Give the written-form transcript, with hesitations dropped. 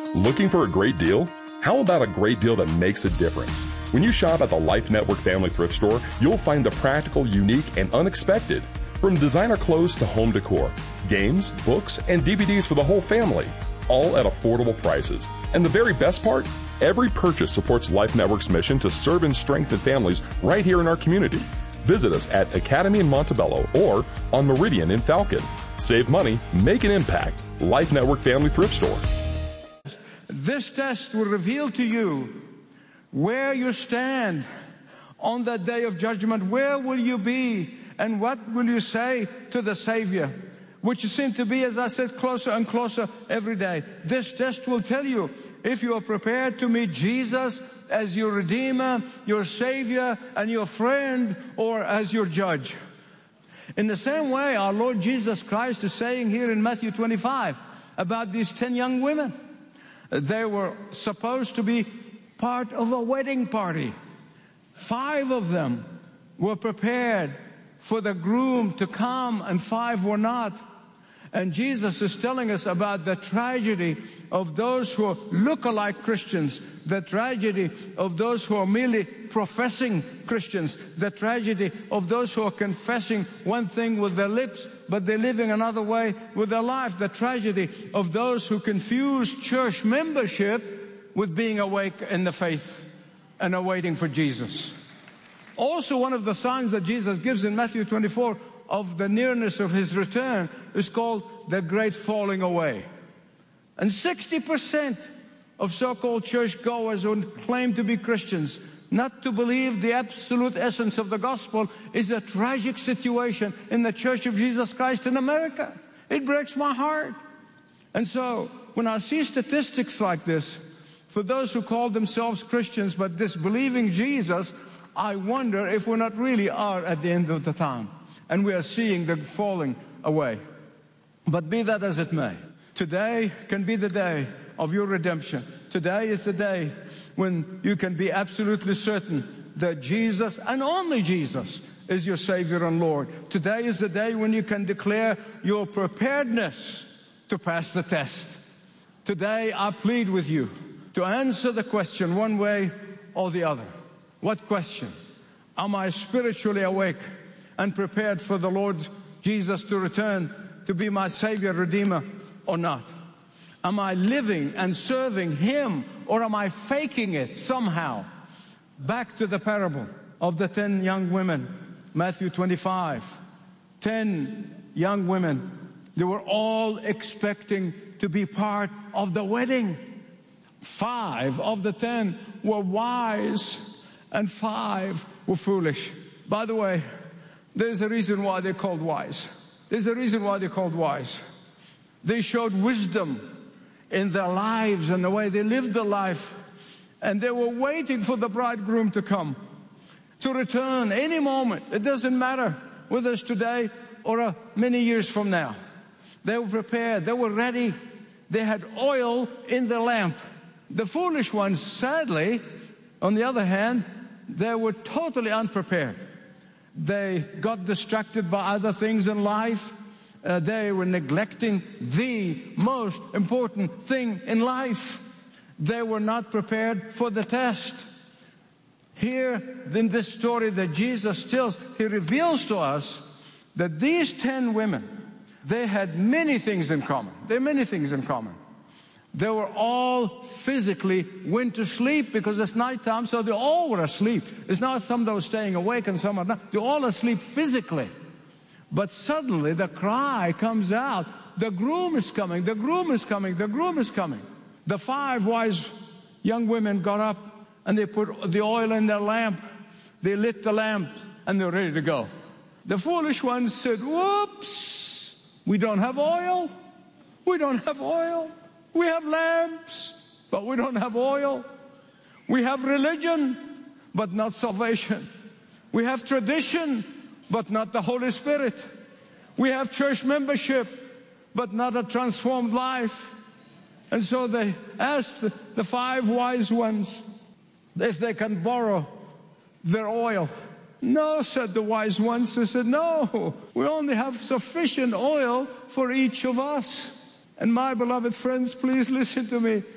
Looking for a great deal? How about a great deal that makes a difference? When you shop at the Life Network Family Thrift Store, you'll find the practical, unique, and unexpected. From designer clothes to home decor, games, books, and DVDs for the whole family, all at affordable prices. And the very best part? Every purchase supports Life Network's mission to serve and strengthen families right here in our community. Visit us at Academy in Montebello or on Meridian in Falcon. Save money, make an impact. Life Network Family Thrift Store. This test will reveal to you where you stand on that day of judgment. Where will you be and what will you say to the Savior? Which seems to be, as I said, closer and closer every day. This test will tell you if you are prepared to meet Jesus as your Redeemer, your Savior, and your friend, or as your judge. In the same way, our Lord Jesus Christ is saying here in Matthew 25 about these 10 young women. They were supposed to be part of a wedding party. 5 of them were prepared for the groom to come, and 5 were not. And Jesus is telling us about the tragedy of those who are look-alike Christians, the tragedy of those who are merely professing Christians, the tragedy of those who are confessing one thing with their lips, but they're living another way with their life, the tragedy of those who confuse church membership with being awake in the faith and are waiting for Jesus. Also, one of the signs that Jesus gives in Matthew 24 of the nearness of His return is called the great falling away. And 60% of so-called churchgoers who claim to be Christians, not to believe the absolute essence of the gospel, is a tragic situation in the Church of Jesus Christ in America. It breaks my heart. And so, when I see statistics like this, for those who call themselves Christians but disbelieving Jesus, I wonder if we not really are at the end of the time. And we are seeing the falling away. But be that as it may, today can be the day of your redemption. Today is the day when you can be absolutely certain that Jesus, and only Jesus, is your Savior and Lord. Today is the day when you can declare your preparedness to pass the test. Today I plead with you to answer the question one way or the other. What question? Am I spiritually awake and prepared for the Lord Jesus to return to be my Savior, Redeemer, or not? Am I living and serving Him, or am I faking it somehow? Back to the parable of the 10 young women, Matthew 25. 10 young women, they were all expecting to be part of the wedding. 5 of the 10 were wise, and 5 were foolish. By the way, there's a reason why they're called wise. There's a reason why they're called wise. They showed wisdom in their lives and the way they lived their life. And they were waiting for the bridegroom to come, to return any moment. It doesn't matter whether it's today or many years from now. They were prepared. They were ready. They had oil in their lamp. The foolish ones, sadly, on the other hand, they were totally unprepared. They got distracted by other things in life. They were neglecting the most important thing in life. They were not prepared for the test. Here, in this story that Jesus tells, He reveals to us that these 10 women, they had many things in common. They had many things in common. They were all physically went to sleep because it's nighttime, so they all were asleep. It's not some that were staying awake and some are not. They're all asleep physically. But suddenly the cry comes out, the groom is coming, the groom is coming, the groom is coming. The 5 wise young women got up and they put the oil in their lamp. They lit the lamp and they're ready to go. The foolish ones said, whoops, we don't have oil. We don't have oil. We have lamps, but we don't have oil. We have religion, but not salvation. We have tradition, but not the Holy Spirit. We have church membership, but not a transformed life. And so they asked the 5 wise ones if they can borrow their oil. No, said the wise ones. They said, no, we only have sufficient oil for each of us. And my beloved friends, please listen to me.